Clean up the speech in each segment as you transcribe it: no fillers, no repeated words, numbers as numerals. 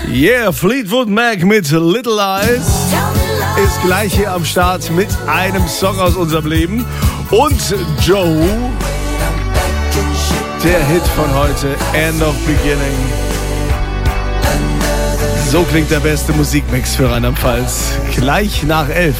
Yeah, Fleetwood Mac mit Little Eyes ist gleich hier am Start mit einem Song aus unserem Leben. Und Joe, der Hit von heute, End of Beginning. So klingt der beste Musikmix für Rheinland-Pfalz. Gleich nach 11.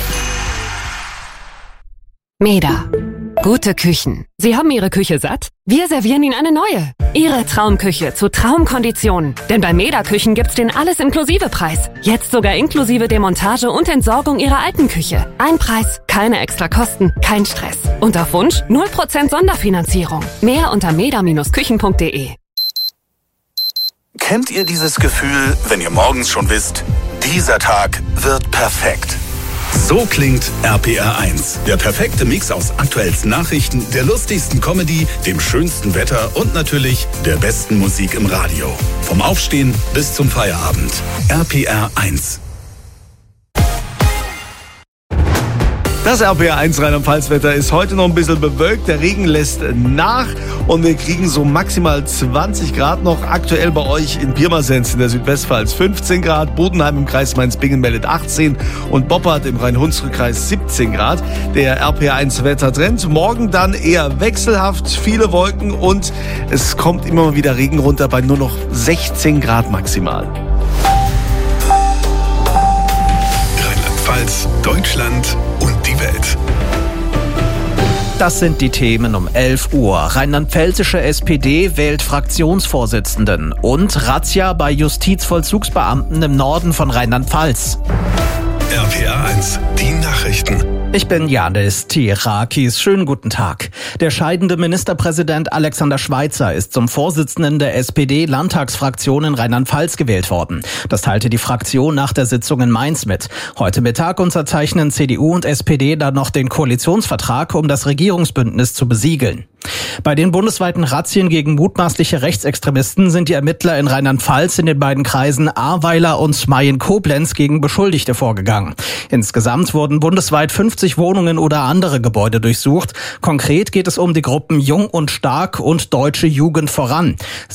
Meda. Gute Küchen. Sie haben Ihre Küche satt? Wir servieren Ihnen eine neue. Ihre Traumküche zu Traumkonditionen. Denn bei Meda Küchen gibt's den Alles-Inklusive-Preis. Jetzt sogar inklusive Demontage und Entsorgung Ihrer alten Küche. Ein Preis, keine extra Kosten, kein Stress. Und auf Wunsch 0% Sonderfinanzierung. Mehr unter meda-küchen.de. Kennt ihr dieses Gefühl, wenn ihr morgens schon wisst, dieser Tag wird perfekt? So klingt RPR 1. Der perfekte Mix aus aktuellsten Nachrichten, der lustigsten Comedy, dem schönsten Wetter und natürlich der besten Musik im Radio. Vom Aufstehen bis zum Feierabend. RPR 1. Das RPR 1 Rheinland-Pfalz-Wetter ist heute noch ein bisschen bewölkt. Der Regen lässt nach und wir kriegen so maximal 20 Grad noch. Aktuell bei euch in Pirmasens in der Südwestpfalz 15 Grad, Bodenheim im Kreis Mainz-Bingen meldet 18 und Boppard im Rhein-Hunsrück-Kreis 17 Grad. Der RPR 1 Wettertrend. Morgen dann eher wechselhaft, viele Wolken und es kommt immer mal wieder Regen runter bei nur noch 16 Grad maximal. Rheinland-Pfalz, Deutschland und die Welt. Das sind die Themen um 11 Uhr. Rheinland-Pfälzische SPD wählt Fraktionsvorsitzenden und Razzia bei Justizvollzugsbeamten im Norden von Rheinland-Pfalz. RPR 1, die Nachrichten. Ich bin Janis Tirakis. Schönen guten Tag. Der scheidende Ministerpräsident Alexander Schweitzer ist zum Vorsitzenden der SPD-Landtagsfraktion in Rheinland-Pfalz gewählt worden. Das teilte die Fraktion nach der Sitzung in Mainz mit. Heute Mittag unterzeichnen CDU und SPD dann noch den Koalitionsvertrag, um das Regierungsbündnis zu besiegeln. Bei den bundesweiten Razzien gegen mutmaßliche Rechtsextremisten sind die Ermittler in Rheinland-Pfalz in den beiden Kreisen Ahrweiler und Mayen-Koblenz gegen Beschuldigte vorgegangen. Insgesamt wurden bundesweit 50 Wohnungen oder andere Gebäude durchsucht. Konkret geht es um die Gruppen Jung und Stark und Deutsche Jugend voran.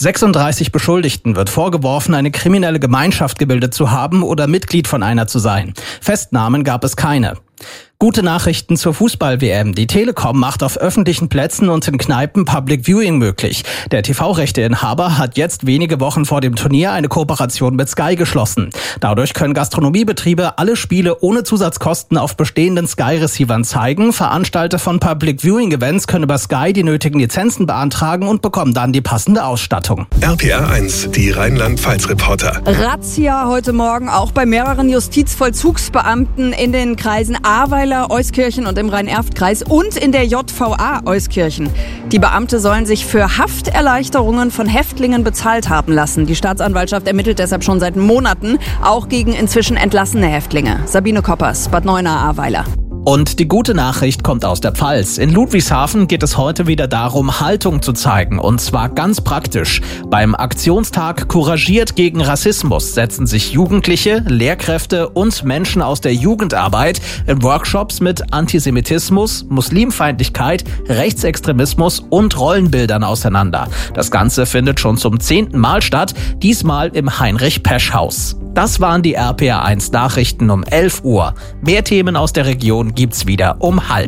36 Beschuldigten wird vorgeworfen, eine kriminelle Gemeinschaft gebildet zu haben oder Mitglied von einer zu sein. Festnahmen gab es keine. Gute Nachrichten zur Fußball-WM. Die Telekom macht auf öffentlichen Plätzen und in Kneipen Public Viewing möglich. Der TV-Rechteinhaber hat jetzt wenige Wochen vor dem Turnier eine Kooperation mit Sky geschlossen. Dadurch können Gastronomiebetriebe alle Spiele ohne Zusatzkosten auf bestehenden Sky-Receivern zeigen. Veranstalter von Public Viewing-Events können über Sky die nötigen Lizenzen beantragen und bekommen dann die passende Ausstattung. RPR 1, die Rheinland-Pfalz-Reporter. Razzia heute Morgen auch bei mehreren Justizvollzugsbeamten in den Kreisen Ahrweiler, Euskirchen und im Rhein-Erft-Kreis und in der JVA Euskirchen. Die Beamte sollen sich für Hafterleichterungen von Häftlingen bezahlt haben lassen. Die Staatsanwaltschaft ermittelt deshalb schon seit Monaten, auch gegen inzwischen entlassene Häftlinge. Sabine Koppers, Bad Neuenahr-Ahrweiler. Und die gute Nachricht kommt aus der Pfalz. In Ludwigshafen geht es heute wieder darum, Haltung zu zeigen. Und zwar ganz praktisch. Beim Aktionstag Couragiert gegen Rassismus setzen sich Jugendliche, Lehrkräfte und Menschen aus der Jugendarbeit in Workshops mit Antisemitismus, Muslimfeindlichkeit, Rechtsextremismus und Rollenbildern auseinander. Das Ganze findet schon zum 10. Mal statt, diesmal im Heinrich-Pesch-Haus. Das waren die RPR 1 Nachrichten um 11 Uhr. Mehr Themen aus der Region gibt's wieder um 12:30.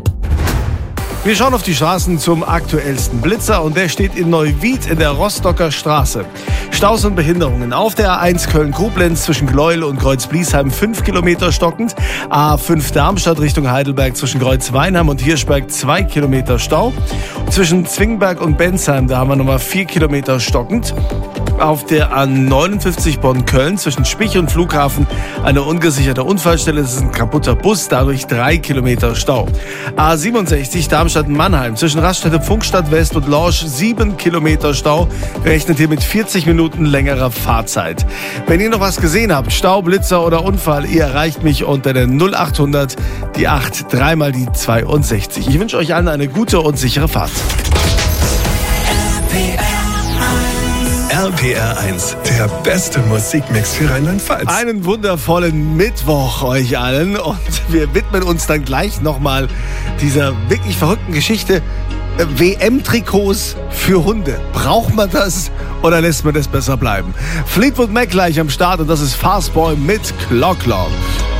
Wir schauen auf die Straßen zum aktuellsten Blitzer und der steht in Neuwied in der Rostocker Straße. Staus und Behinderungen auf der A1 Köln-Koblenz zwischen Gleuel und Kreuz-Bliesheim 5 Kilometer stockend. A5 Darmstadt Richtung Heidelberg zwischen Kreuz-Weinheim und Hirschberg 2 Kilometer Stau. Zwischen Zwingberg und Bensheim, da haben wir nochmal 4 Kilometer stockend. Auf der A59 Bonn-Köln zwischen Spich und Flughafen eine ungesicherte Unfallstelle. Es ist ein kaputter Bus, dadurch 3 Kilometer Stau. A67 Darmstadt-Mannheim zwischen Raststätte Pfungstadt West und Lorsch 7 Kilometer Stau. Rechnet hier mit 40 Minuten längerer Fahrzeit. Wenn ihr noch was gesehen habt, Stau, Blitzer oder Unfall, ihr erreicht mich unter der 0800 die 8 3 mal die 62. Ich wünsche euch allen eine gute und sichere Fahrt. RPR 1, der beste Musikmix für Rheinland-Pfalz. Einen wundervollen Mittwoch euch allen und wir widmen uns dann gleich nochmal dieser wirklich verrückten Geschichte WM-Trikots für Hunde. Braucht man das oder lässt man das besser bleiben? Fleetwood Mac gleich am Start und das ist Fastboy mit Clock Clock.